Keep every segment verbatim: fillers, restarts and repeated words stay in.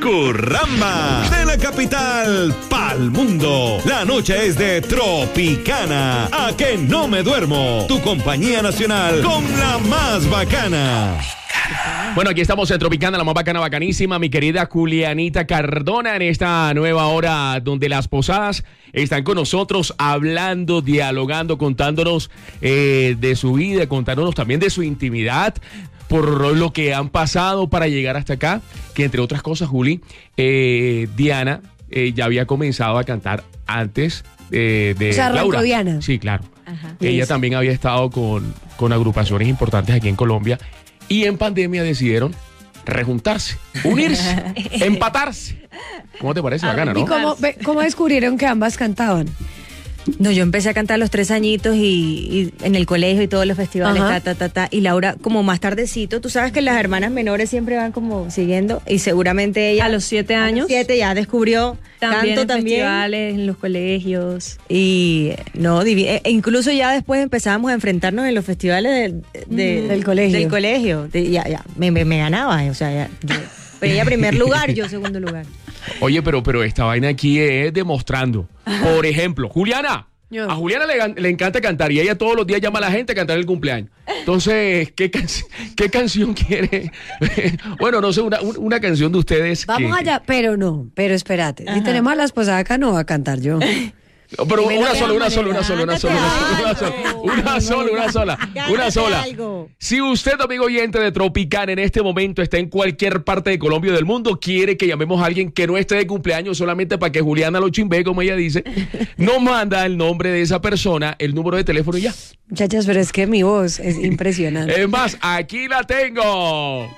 Curramba, de la capital pa'l mundo. La noche es de Tropicana. A que no me duermo. Tu compañía nacional con la más bacana. Bueno, aquí estamos en Tropicana, la más bacana, bacanísima, mi querida Julianita Cardona, en esta nueva hora donde las posadas están con nosotros hablando, dialogando, contándonos eh, de su vida, contándonos también de su intimidad, por lo que han pasado para llegar hasta acá, que entre otras cosas, Juli, eh, Diana eh, ya había comenzado a cantar antes eh, de o sea, Laura. Diana. Sí, claro. Ajá. Ella Sí. también había estado con, con agrupaciones importantes aquí en Colombia y en pandemia decidieron rejuntarse, unirse, empatarse. ¿Cómo te parece? Bacana, ¿Y ¿no? cómo, ve- cómo descubrieron que ambas cantaban? No, yo empecé a cantar a los tres añitos y, y en el colegio y todos los festivales, Ajá. ta, ta, ta, ta. Y Laura, como más tardecito, tú sabes que las hermanas menores siempre van como siguiendo y seguramente ella... A los siete a los años. siete ya descubrió También canto en también. festivales, en los colegios. Y no, divi- e- e incluso ya después empezábamos a enfrentarnos en los festivales de- de- Mm, del colegio. Del colegio. De- ya, ya, me, me, me ganaba, o sea, ya, yo, pero ella primer lugar, yo segundo lugar. Oye, pero, pero esta vaina aquí es demostrando. Por ejemplo, Juliana. Yo. A Juliana le, gan- le encanta cantar y ella todos los días llama a la gente a cantar el cumpleaños. Entonces, ¿qué, can- qué canción quiere? Bueno, no sé, una, un- una canción de ustedes. que- Vamos allá, pero no, pero espérate. Si tenemos a la esposada acá, no va a cantar yo. Pero Dímelo una de sola, una alguna sola, una manera. sola, una sola, una sola, una sola, una sola, una sola, una Cántate sola. algo. Si usted, amigo oyente de Tropicana, en este momento está en cualquier parte de Colombia o del mundo, quiere que llamemos a alguien que no esté de cumpleaños solamente para que Juliana lo chimbe, como ella dice, nos manda el nombre de esa persona, el número de teléfono y ya. Muchachas, pero es que mi voz es impresionante. Es más, aquí la tengo.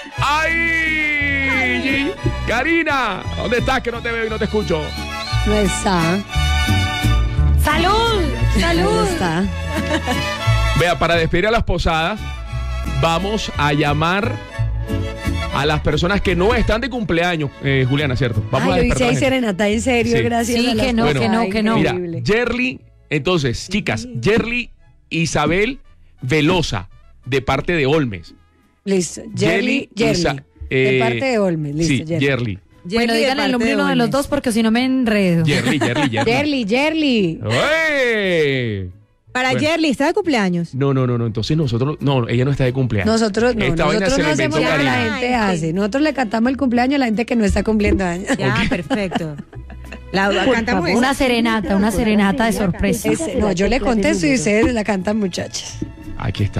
¡Ay! Karina, ¿dónde estás? Que no te veo y no te escucho. No está. ¡Salud! No está. Vea, para despedir a las posadas, vamos a llamar a las personas que no están de cumpleaños, eh, Juliana, ¿cierto? Vamos Ay, a lo hice despertar ahí gente. serenata, en serio, Sí. gracias Sí, a las que no, Bueno, que no, que no. Mira, increíble. Yerly, entonces, chicas, Yerly Isabel Velosa, de parte de Olmes. Listo. Yerly, Yerly. Isa- de eh, parte de Olmes, listo, Sí, Yerly. Yerly. Bueno, Jerry de digan el parte nombre de uno de los Olmes. dos porque si no me enredo. Yerly, Yerly, Yerly. Yerly, Yerly. ¡Uey! Para Bueno. Yerly, ¿está de cumpleaños? No, no, no, no, entonces nosotros, no, ella no está de cumpleaños. Nosotros no, Esta vaina nosotros se no la hacemos inventó lo que la Karina. gente Ay, hace. Nosotros le cantamos el cumpleaños a la gente que no está cumpliendo años. Ya, perfecto. La, cantamos esa. Una serenata, una serenata de sorpresa. Es- no, yo le contesto y ustedes la cantan, muchachas. Aquí está.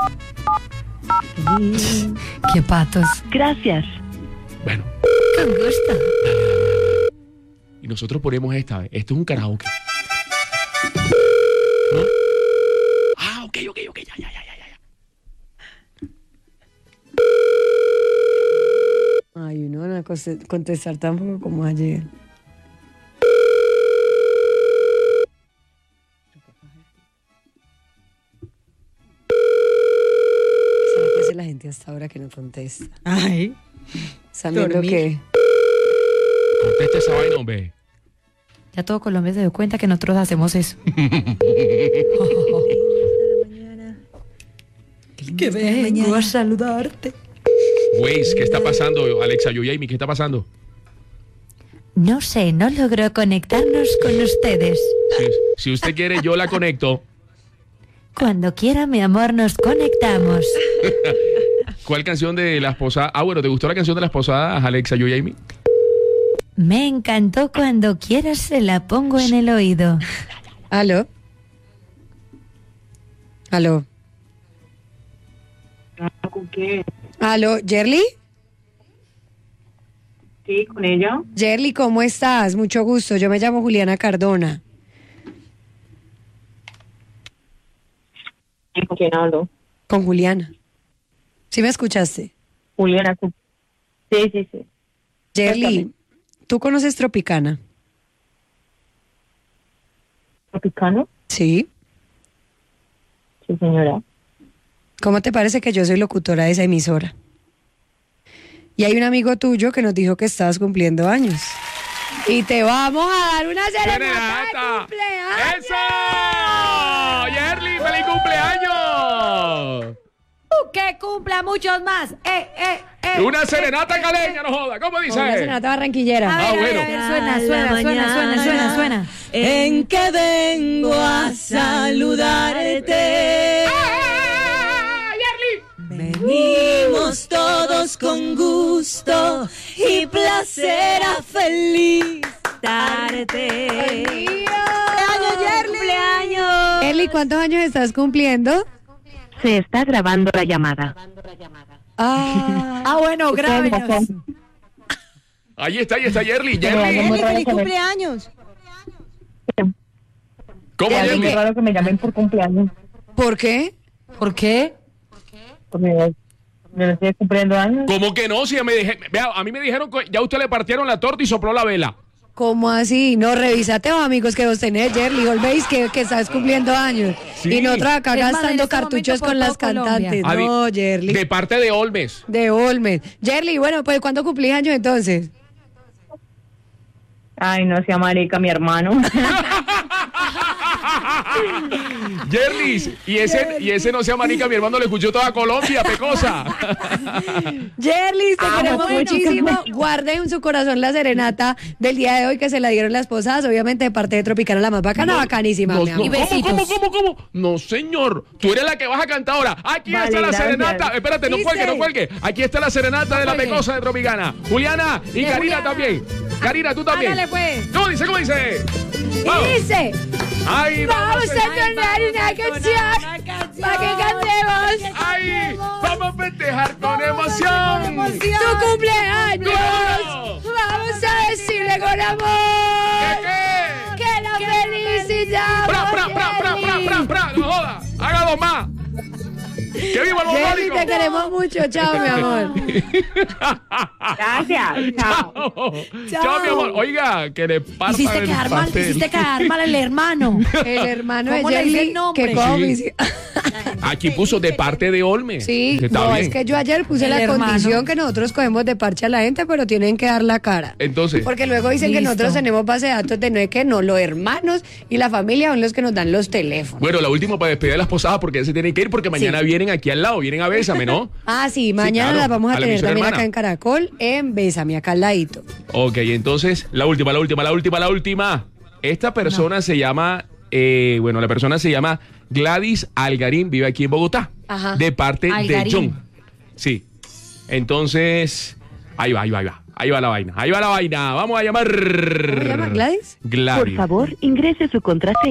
Qué patos. Gracias. Bueno, Qué gusto. y nosotros ponemos esta vez. Esto es un karaoke. ¿No? Ah, ok, ok, ok, ya, ya, ya, ya, ya. Ay, no van a conte- contestar tampoco como ayer. ¿Será que hace la gente hasta ahora que no contesta? Ay. ¿Están viendo Dormir. que Contesta esa vaina, hombre. Ya todo Colombia se dio cuenta que nosotros hacemos eso. Que Vengo a saludarte. Waze, ¿qué está pasando? Alexa, yo y Amy, ¿qué está pasando? No sé, no logro conectarnos con ustedes. Si, si usted quiere, yo la conecto. Cuando quiera, mi amor, nos conectamos. ¿Cuál canción de las posadas? Ah, bueno, ¿te gustó la canción de las posadas, Alexa, yo y Amy? Me encantó. Cuando quieras se la pongo en el oído. ¿Aló? ¿Aló? ¿Con qué? ¿Aló? ¿Yerly? Sí, con ella. Yerly, ¿cómo estás? Mucho gusto. Yo me llamo Juliana Cardona. ¿Y con quién hablo? Con Juliana. ¿Sí me escuchaste? Juliana. cu- Sí, sí, sí. Yerly, Cuéntame. ¿tú conoces Tropicana? ¿Tropicano? Sí. Sí, señora. ¿Cómo te parece que yo soy locutora de esa emisora? Y hay un amigo tuyo que nos dijo que estabas cumpliendo años. Y te vamos a dar una serenata de ¡Serenata! cumpleaños. ¡Eso! ¡Yerly, feliz cumpleaños! ¡Que cumpla muchos más! ¡Eh, eh! eh, Una eh, serenata eh, caleña, no joda. ¿Cómo dice? Una serenata barranquillera. A ver, Ah, a ver, bueno. a ver, suena, suena, suena, suena, suena, suena. En que vengo a saludarte. Venimos todos con gusto y placer a felicitarte. ¡Cumpleaños! Eli, ¿cuántos años estás cumpliendo? Se está grabando la llamada. Ah, Ah, bueno, grábenos. Ahí está, ahí está Yerli. Pero algo Yerli. muy raro ¡Feliz que me- cumpleaños! ¿Cómo, Yerli, Es muy Yerli? raro que me llamen por cumpleaños. ¿por qué? ¿Por qué? Porque yo no estoy cumpliendo años. ¿Cómo que no? Si ya me dije, vea, a mí me dijeron que ya usted le partieron la torta y sopló la vela. ¿Cómo así? No, revísate, oh, amigos, que vos tenés, Yerli. Volvéis que, que estás cumpliendo años. Sí. Y nosotros acá Es más, en gastando este cartuchos momento con por las todo Colombia. cantantes. Adi- No, Yerli. De parte de Olmes. De Olmes. Yerli, bueno, pues ¿cuándo cumplís años entonces? Ay, no sea marica, mi hermano. Yerlis, y ese, y ese no sea manica, mi hermano le escuchó toda Colombia, pecosa. Yerli, te Ah, queremos bueno. muchísimo. Guarden en su corazón la serenata del día de hoy que se la dieron las posadas, obviamente de parte de Tropicana, la más bacana, bacanísima, No, mi no, amor. Y ¿cómo, besitos. cómo, cómo, cómo? No, señor. Tú eres la que vas a cantar ahora. Aquí Vale, está la gracias. serenata. Espérate, no Dice. cuelgue, no cuelgue. Aquí está la serenata de la cuelgue. pecosa de Tropicana. Juliana y De Karina Juliana. también. Karina, tú también. Ándale, pues. ¿Cómo dice? ¿Cómo dice? Vamos. Y dice, Ay, vamos vamos. a entonar una canción para que cantemos Ay, vamos a festejar con emoción. tu cumpleaños. ¡Claro! Vamos a decirle con ¿Qué, amor qué? que la felicitamos. ¡Pra, pra, pra, pra, pra, pra, pra! ¡No joda! ¡Haga dos más! ¡Que viva el Yerli, bombólico! te queremos mucho. Chao, mi amor. Gracias. Chao. Chao. Chao, mi amor. Oiga, que le partan Hiciste el quedar mal, pastel. hiciste quedar mal el hermano. El hermano de ¿Cómo le dice Yerli, el nombre? que como Sí. mis- Aquí puso de parte de Olme. Sí, Que está no, bien. es que yo ayer puse El la hermano. condición que nosotros cogemos de parche a la gente, pero tienen que dar la cara. Entonces, Porque luego dicen que Listo. nosotros tenemos base de datos de no es que no, los hermanos y la familia son los que nos dan los teléfonos. bueno, la última para despedir a las posadas porque ya se tienen que ir porque mañana vienen aquí al lado, vienen a Bésame, ¿no? Ah, sí, mañana claro, las vamos a, a la tener emisora también hermana. acá en Caracol, en Bésame, acá al ladito. Ok, entonces, la última, la última, la última, la última. Esta persona se llama, eh, bueno, la persona se llama Gladys Algarín, vive aquí en Bogotá. Ajá. De parte Algarín. de John. Sí. Entonces, ahí va, ahí va, ahí va. Ahí va la vaina, ahí va la vaina. Vamos a llamar. ¿Cómo se llama, Gladys? Gladys. Por favor, ingrese su contraseña.